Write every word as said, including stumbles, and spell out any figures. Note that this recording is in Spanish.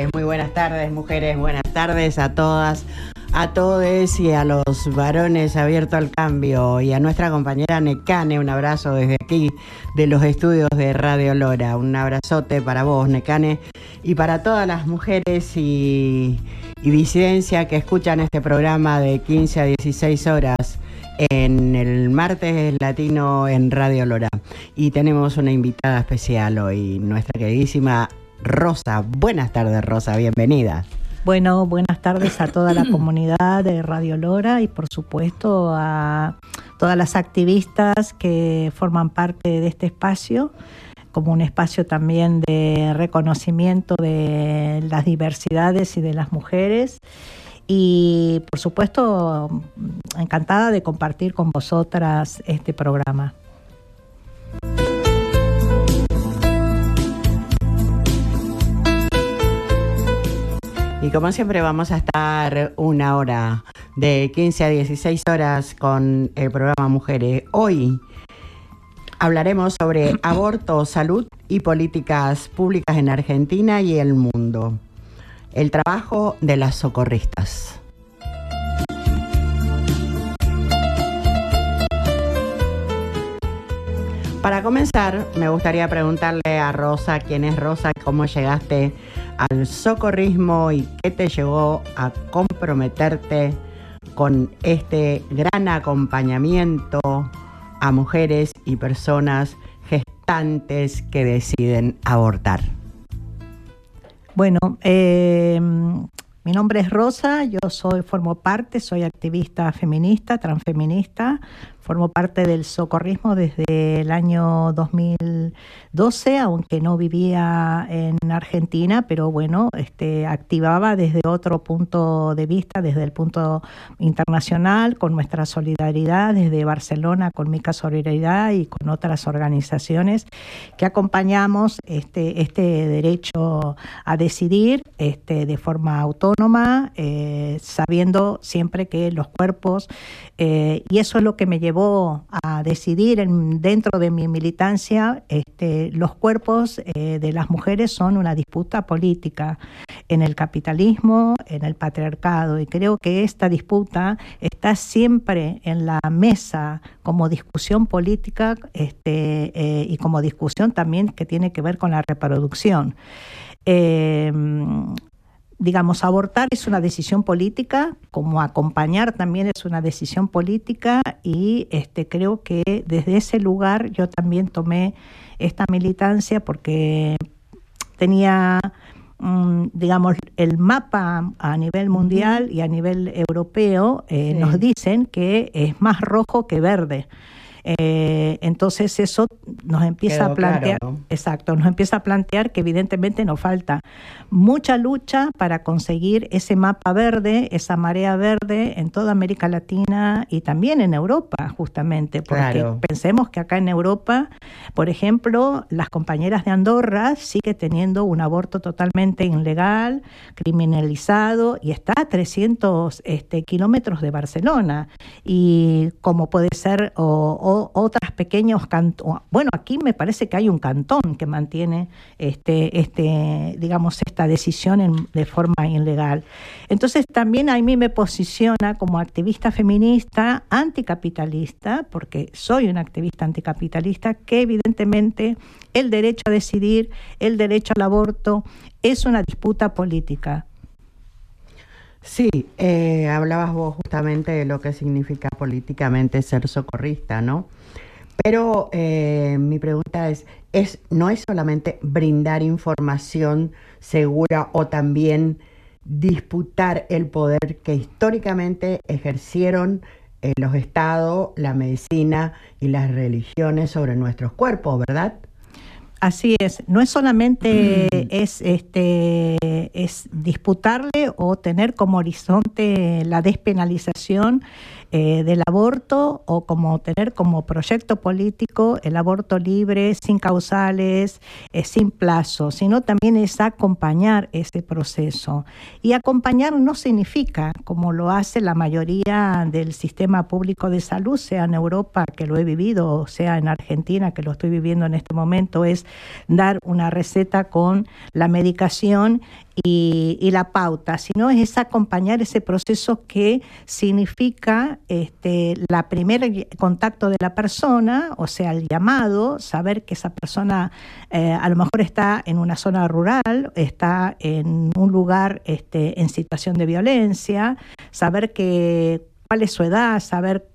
tardes, muy buenas tardes, mujeres, buenas tardes a todas, a todes y a los varones abiertos al cambio, y a nuestra compañera Necane, un abrazo desde aquí, de los estudios de Radio Lora. Un abrazote para vos, Necane, y para todas las mujeres y, y disidencia que escuchan este programa de quince a dieciséis horas en el martes latino en Radio Lora. Y tenemos una invitada especial hoy, nuestra queridísima Rosa. Buenas tardes, Rosa, bienvenida. Bueno, buenas tardes a toda la comunidad de Radio Lora y por supuesto a todas las activistas que forman parte de este espacio, como un espacio también de reconocimiento de las diversidades y de las mujeres. Y por supuesto, encantada de compartir con vosotras este programa. Y como siempre vamos a estar una hora, de quince a dieciséis horas, con el programa Mujeres. Hoy hablaremos sobre aborto, salud y políticas públicas en Argentina y el mundo. El trabajo de las socorristas. Para comenzar, me gustaría preguntarle a Rosa, ¿quién es Rosa? ¿Cómo llegaste al socorrismo y qué te llevó a comprometerte con este gran acompañamiento a mujeres y personas gestantes que deciden abortar? Bueno, eh, mi nombre es Rosa, yo soy, formo parte, soy activista feminista, transfeminista, formo parte del socorrismo desde el año dos mil doce, aunque no vivía en Argentina, pero bueno, este, activaba desde otro punto de vista, desde el punto internacional, con nuestra solidaridad desde Barcelona, con Mica Solidaridad y con otras organizaciones que acompañamos este, este derecho a decidir este, de forma autónoma, eh, sabiendo siempre que los cuerpos, eh, y eso es lo que me llevó a decidir en, dentro de mi militancia, este, los cuerpos eh, de las mujeres son una disputa política en el capitalismo, en el patriarcado, y creo que esta disputa está siempre en la mesa como discusión política este, eh, y como discusión también que tiene que ver con la reproducción. Eh, Digamos, abortar es una decisión política, como acompañar también es una decisión política, y este, creo que desde ese lugar yo también tomé esta militancia porque tenía, mmm, digamos, el mapa a nivel mundial y a nivel europeo eh, sí. Nos dicen que es más rojo que verde. Eh, entonces eso nos empieza Quedó a plantear, claro, ¿no? Exacto, nos empieza a plantear que evidentemente nos falta mucha lucha para conseguir ese mapa verde, esa marea verde en toda América Latina y también en Europa, justamente, porque claro. Pensemos que acá en Europa, por ejemplo, las compañeras de Andorra sigue teniendo un aborto totalmente ilegal, criminalizado, y está a trescientos este, kilómetros de Barcelona, y como puede ser o, o otras pequeños cantones. Bueno, aquí me parece que hay un cantón que mantiene este, este, digamos, esta decisión en, de forma ilegal. Entonces también a mí me posiciona como activista feminista anticapitalista, porque soy una activista anticapitalista, que evidentemente el derecho a decidir, el derecho al aborto, es una disputa política. Sí, eh, hablabas vos justamente de lo que significa políticamente ser socorrista, ¿no? Pero eh, mi pregunta es, es, ¿no es solamente brindar información segura o también disputar el poder que históricamente ejercieron eh, los estados, la medicina y las religiones sobre nuestros cuerpos, verdad? Así es, no es solamente mm. es, este, es disputarle o tener como horizonte la despenalización eh, del aborto, o como tener como proyecto político el aborto libre, sin causales, eh, sin plazo, sino también es acompañar ese proceso. Y acompañar no significa, como lo hace la mayoría del sistema público de salud, sea en Europa, que lo he vivido, o sea en Argentina, que lo estoy viviendo en este momento, es dar una receta con la medicación y, y la pauta, sino es acompañar ese proceso que significa este, la primer contacto de la persona, o sea, el llamado, saber que esa persona eh, a lo mejor está en una zona rural, está en un lugar este, en situación de violencia, saber que cuál es su edad, saber